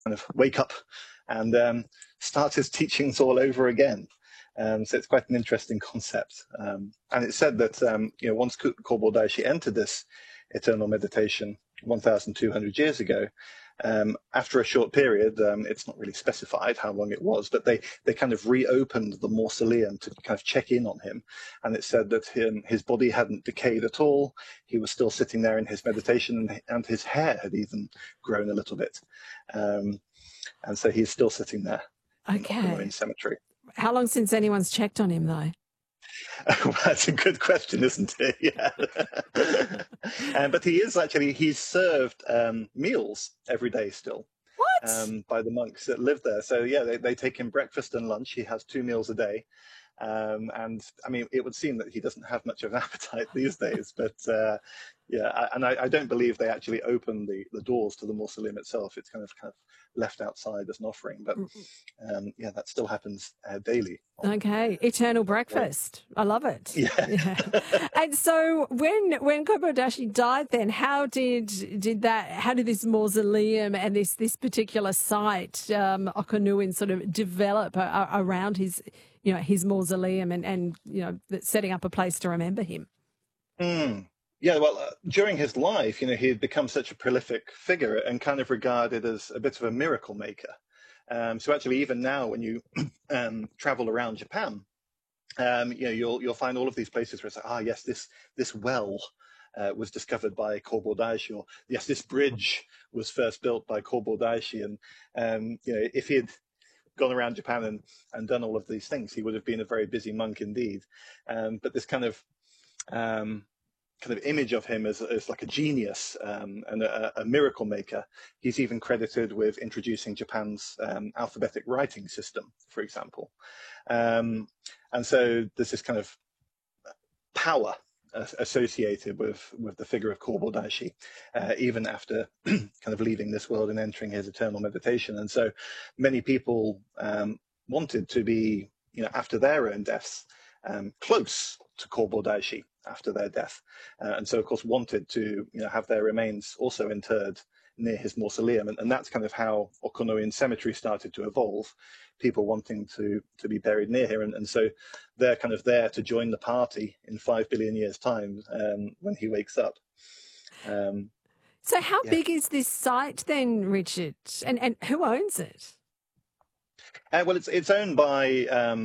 kind of wake up and start his teachings all over again. So it's quite an interesting concept. And it's said that once Kobo Daishi entered this eternal meditation 1,200 years ago, after a short period, it's not really specified how long it was, but they kind of reopened the mausoleum to kind of check in on him. And it said that his body hadn't decayed at all. He was still sitting there in his meditation, and his hair had even grown a little bit. And so he's still sitting there in Okay. Okunoin Cemetery. How long since anyone's checked on him, though? Well, that's a good question, isn't it? Yeah. But he's served meals every day still What? by the monks that live there. So, yeah, they take him breakfast and lunch. He has 2 meals a day. And I mean, it would seem that he doesn't have much of an appetite these days, but I don't believe they actually open the doors to the mausoleum itself. It's kind of left outside as an offering, but that still happens daily. Okay, eternal breakfast. I love it. Yeah. And so when Kobodashi died, then how did this mausoleum and this particular site, Okonuin, sort of develop around his mausoleum and setting up a place to remember him? Yeah, well, during his life, he had become such a prolific figure and kind of regarded as a bit of a miracle maker. So actually, even now, when you travel around Japan, you'll find all of these places where it's like, yes, this well was discovered by Kobo Daishi, or yes, this bridge was first built by Kobo Daishi, and if he had gone around Japan and done all of these things, he would have been a very busy monk indeed. But this kind of image of him as like a genius and a miracle maker. He's even credited with introducing Japan's alphabetic writing system, for example. And so there's this kind of power associated with the figure of Kobo Daishi, even after kind of leaving this world and entering his eternal meditation. And so many people wanted to be, after their own deaths, close to Kobo Daishi after their death, and so of course wanted to have their remains also interred near his mausoleum, and that's kind of how Okunoin Cemetery started to evolve, people wanting to be buried near here, and so they're kind of there to join the party in 5 billion years time when he wakes up. So how big is this site then, Richard, and who owns it? Well, it's owned by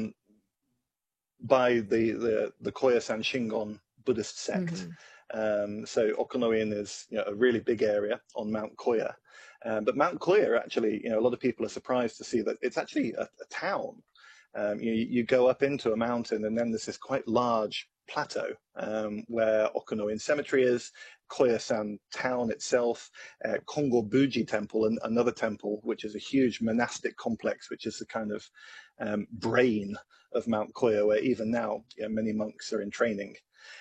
the Koyasan Shingon Buddhist sect. So Okunoin is a really big area on Mount Koya. But Mount Koya, actually, a lot of people are surprised to see that it's actually a town. You go up into a mountain, and then there's this quite large plateau where Okunoin Cemetery is, Koyasan town itself, Kongo Buji Temple, and another temple, which is a huge monastic complex, which is the kind of brain of Mount Koya, where even now many monks are in training.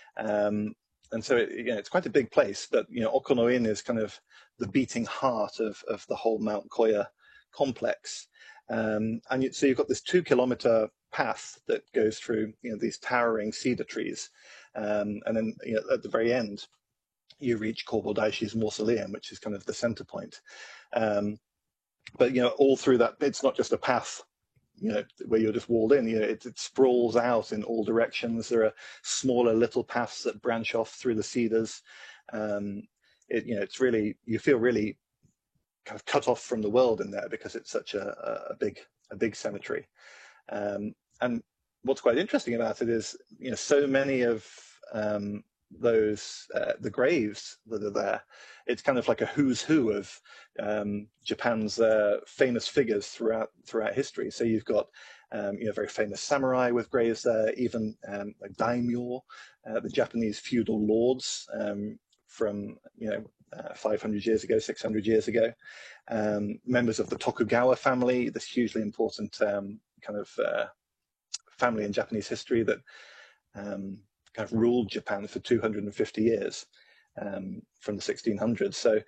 And so it's quite a big place, but Okunoin is kind of the beating heart of the whole Mount Koya complex. So you've got this 2-kilometer path that goes through these towering cedar trees, and then at the very end you reach Kobo Daishi's mausoleum, which is kind of the center point. But all through that, it's not just a path where you're just walled in. It sprawls out in all directions. There are smaller little paths that branch off through the cedars. It's really, you feel really kind of cut off from the world in there because it's such a big cemetery. And what's quite interesting about it is, so many of those the graves that are there, it's kind of like a who's who of Japan's famous figures throughout history. So you've got very famous samurai with graves there, even like daimyo, the Japanese feudal lords from 500 years ago, 600 years ago, members of the Tokugawa family, this hugely important kind of family in Japanese history that kind of ruled Japan for 250 years, from the 1600s. So,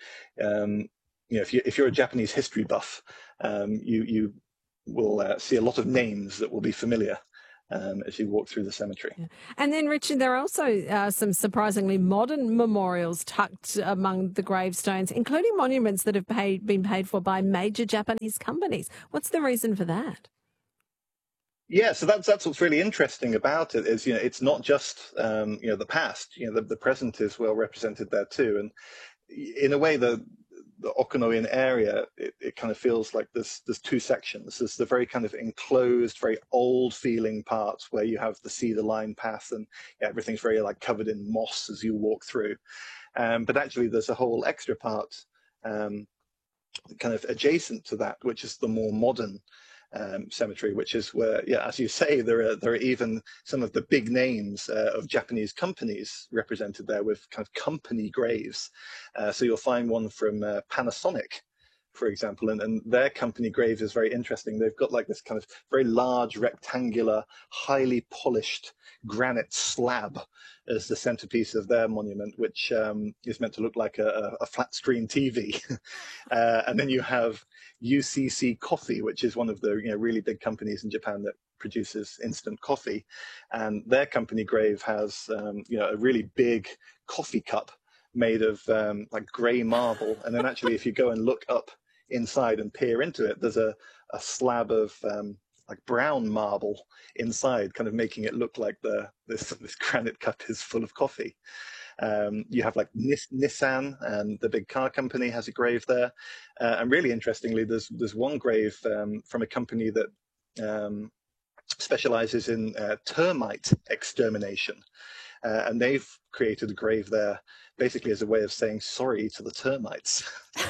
if you're a Japanese history buff, you will see a lot of names that will be familiar as you walk through the cemetery. Yeah. And then, Richard, there are also some surprisingly modern memorials tucked among the gravestones, including monuments that have been paid for by major Japanese companies. What's the reason for that? Yeah, so that's what's really interesting about it is, it's not just the past. The present is well represented there too, and in a way the Okanogan area, it kind of feels like there's two sections. There's the very kind of enclosed, very old feeling parts where you have the cedar line path and everything's very like covered in moss as you walk through. But actually there's a whole extra part kind of adjacent to that, which is the more modern cemetery, which is where, as you say, there are even some of the big names of Japanese companies represented there with kind of company graves. So you'll find one from Panasonic, for example, and their company grave is very interesting. They've got like this kind of very large, rectangular, highly polished granite slab as the centerpiece of their monument, which is meant to look like a flat screen TV. And then you have UCC Coffee, which is one of the really big companies in Japan that produces instant coffee, and their company grave has a really big coffee cup made of like grey marble. And then actually, if you go and look up inside and peer into it, there's a slab of like brown marble inside, kind of making it look like this granite cup is full of coffee. You have like Nissan, and the big car company has a grave there. And really interestingly, there's one grave from a company that specializes in termite extermination. And they've created a grave there basically as a way of saying sorry to the termites.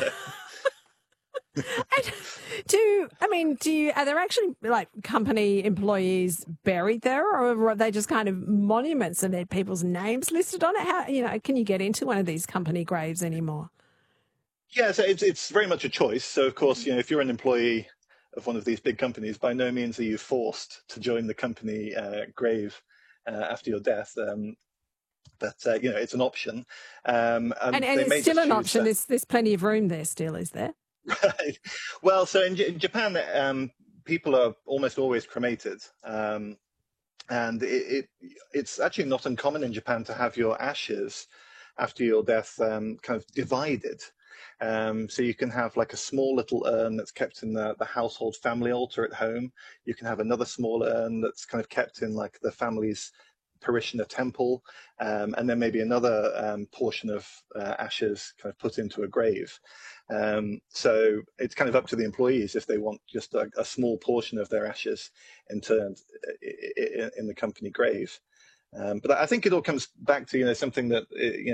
Are there actually like company employees buried there, or are they just kind of monuments and there are people's names listed on it? How, can you get into one of these company graves anymore? Yeah, so it's very much a choice. So of course, if you're an employee of one of these big companies, by no means are you forced to join the company grave after your death. But it's an option. And it's still an option. There's plenty of room there still, is there? Right. Well, so in Japan, people are almost always cremated, and it's actually not uncommon in Japan to have your ashes after your death kind of divided. So you can have like a small little urn that's kept in the household family altar at home. You can have another small urn that's kind of kept in like the family's parishioner temple, and then maybe another portion of ashes kind of put into a grave. So it's kind of up to the employees if they want just a small portion of their ashes interred in the company grave. But I think it all comes back to something that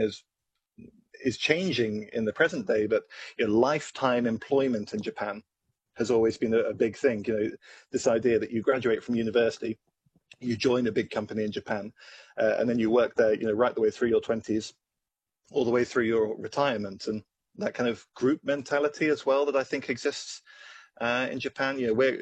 is changing in the present day. But lifetime employment in Japan has always been a big thing. This idea that you graduate from university, you join a big company in Japan, and then you work there, right the way through your 20s, all the way through your retirement, and that kind of group mentality as well that I think exists in Japan. Where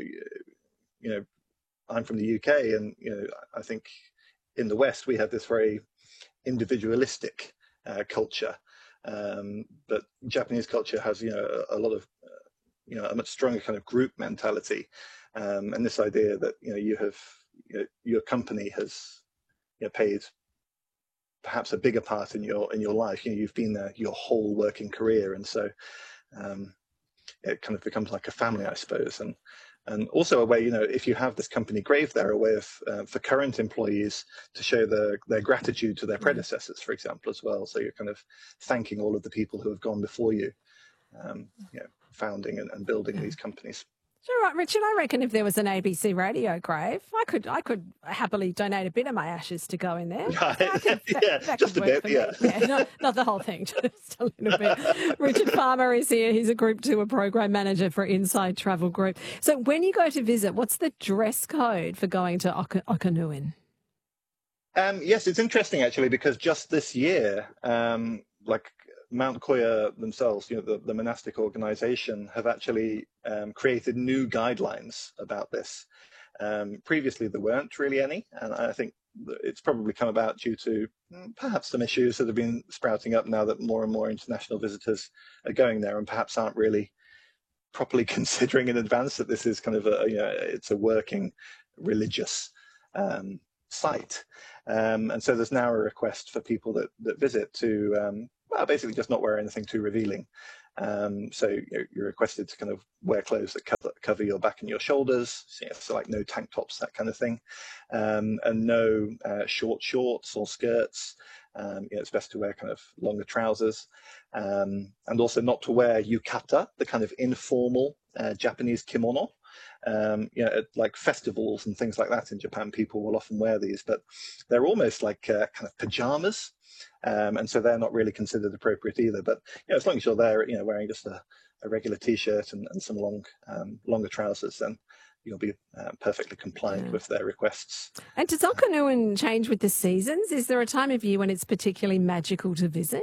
I'm from the UK, and I think in the West we have this very individualistic culture, but Japanese culture has a lot of a much stronger kind of group mentality, and this idea that you have your company has paid perhaps a bigger part in your life. You've been there your whole working career, and so it kind of becomes like a family, I suppose. And also a way, if you have this company grave there, a way of for current employees to show their gratitude to their predecessors, for example, as well. So you're kind of thanking all of the people who have gone before you, founding and building these companies. Sure, right, Richard. I reckon if there was an ABC radio grave, I could happily donate a bit of my ashes to go in there. Right. Just a bit. Yeah, not the whole thing, just a little bit. Richard Farmer is here. He's a Group Tour Program Manager for Inside Travel Group. So when you go to visit, what's the dress code for going to Okanogan? Yes, it's interesting actually, because just this year, Mount Koya themselves, the monastic organization, have actually created new guidelines about this. Previously, there weren't really any, and I think it's probably come about due to perhaps some issues that have been sprouting up now that more and more international visitors are going there and perhaps aren't really properly considering in advance that this is kind of it's a working religious site. And so there's now a request for people that visit to well, basically just not wear anything too revealing. So you're requested to kind of wear clothes that cover your back and your shoulders, so like no tank tops, that kind of thing, and no short shorts or skirts. It's best to wear kind of longer trousers, and also not to wear yukata, the kind of informal Japanese kimono. At like festivals and things like that in Japan, people will often wear these, but they're almost like kind of pajamas. And so they're not really considered appropriate either. But as long as you're there, wearing just a regular T-shirt and some longer trousers, then you'll be perfectly compliant with their requests. And does Okinawan change with the seasons? Is there a time of year when it's particularly magical to visit?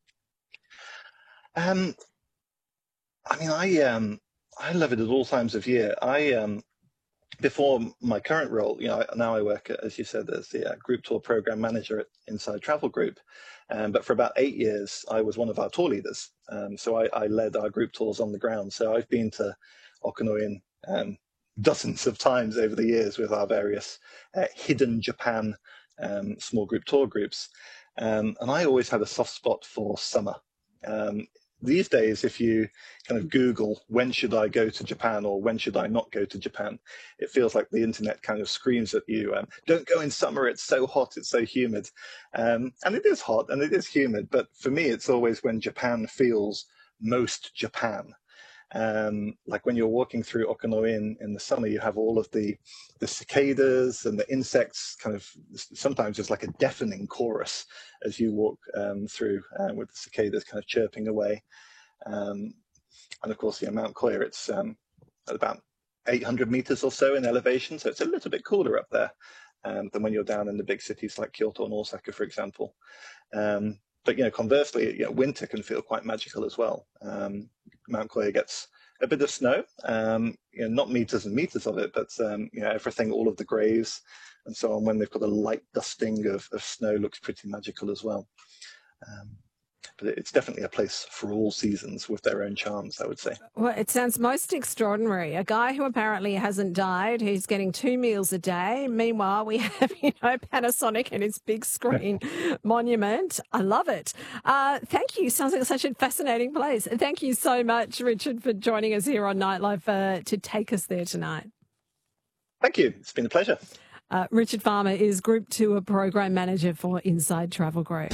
I love it at all times of year. Before my current role, now I work, as you said, as the group tour program manager at Inside Travel Group. But for about 8 years, I was one of our tour leaders. So I led our group tours on the ground. So I've been to Okinawan dozens of times over the years with our various hidden Japan small group tour groups. And I always had a soft spot for summer. These days, if you kind of Google, when should I go to Japan or when should I not go to Japan, it feels like the internet kind of screams at you, don't go in summer, it's so hot, it's so humid. And it is hot and it is humid, but for me, it's always when Japan feels most Japan. Like when you're walking through Okinawan in the summer, you have all of the cicadas and the insects kind of, sometimes it's like a deafening chorus as you walk through with the cicadas kind of chirping away. And of course, Mount Koya, it's at about 800 meters or so in elevation, so it's a little bit cooler up there than when you're down in the big cities like Kyoto and Osaka, for example. But conversely, winter can feel quite magical as well. Mount Koya gets a bit of snow, not meters and meters of it, but everything, all of the graves and so on, when they've got a light dusting of snow, looks pretty magical as well. But it's definitely a place for all seasons with their own charms, I would say. Well, it sounds most extraordinary. A guy who apparently hasn't died, who's getting 2 meals a day. Meanwhile, we have, Panasonic and its big screen monument. I love it. Thank you. Sounds like such a fascinating place. Thank you so much, Richard, for joining us here on Nightlife to take us there tonight. Thank you. It's been a pleasure. Richard Farmer is Group Tour Program Manager for Inside Travel Group.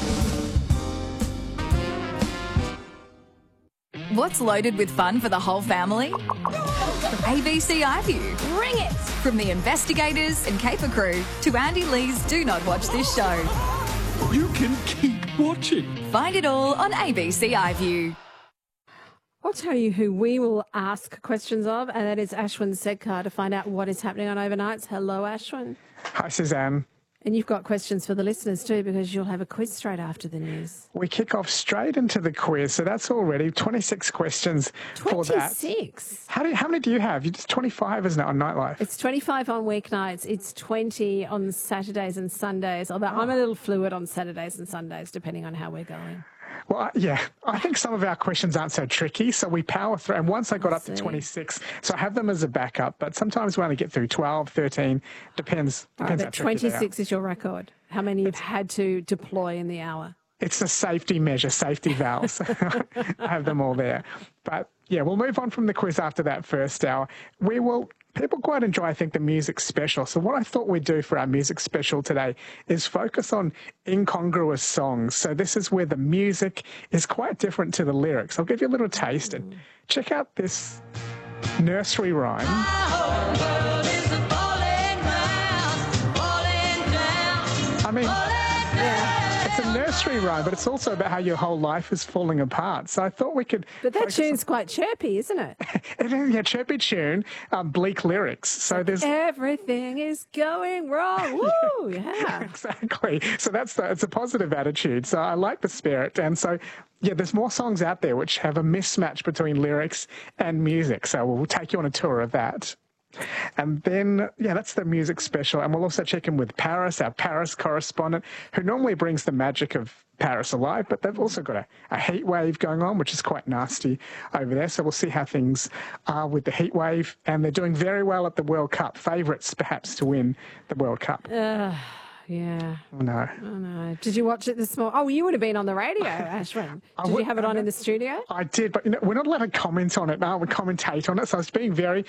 What's loaded with fun for the whole family? ABC iView. Bring it! From the investigators and caper crew to Andy Lee's Do Not Watch This Show. You can keep watching. Find it all on ABC iView. I'll tell you who we will ask questions of, and that is Ashwin Sedkar, to find out what is happening on Overnights. Hello, Ashwin. Hi, Suzanne. And you've got questions for the listeners too, because you'll have a quiz straight after the news. We kick off straight into the quiz, so that's already 26 questions for that. 26? How many do you have? It's 25, isn't it, on Nightlife? It's 25 on weeknights. It's 20 on Saturdays and Sundays, although I'm a little fluid on Saturdays and Sundays, depending on how we're going. Well, yeah, I think some of our questions aren't so tricky, so we power through. And once I got up to 26, so I have them as a backup, but sometimes we only get through 12, 13, depends how tricky they are. 26 is your record. How many you've had to deploy in the hour? It's a safety measure, safety valves. I have them all there. But yeah, we'll move on from the quiz after that first hour. People quite enjoy, I think, the music special. So what I thought we'd do for our music special today is focus on incongruous songs. So this is where the music is quite different to the lyrics. I'll give you a little taste and check out this nursery rhyme. I mean, it's a nursery rhyme, but it's also about how your whole life is falling apart. So I thought we could... But that tune's quite chirpy, isn't it? It is, yeah, chirpy tune, bleak lyrics. So there's... Everything is going wrong. Woo, yeah. Exactly. So it's a positive attitude. So I like the spirit. And so, yeah, there's more songs out there which have a mismatch between lyrics and music. So we'll take you on a tour of that. And then, yeah, that's the music special. And we'll also check in with Paris, our Paris correspondent, who normally brings the magic of Paris alive, but they've also got a heat wave going on, which is quite nasty over there. So we'll see how things are with the heat wave. And they're doing very well at the World Cup. Favourites, perhaps, to win the World Cup. Yeah. Oh, no. Oh, no. Did you watch it this morning? Oh, you would have been on the radio, Ashwin. Did you have it on in the studio? I did, but we're not allowed to comment on it now. We commentate on it. So I was being very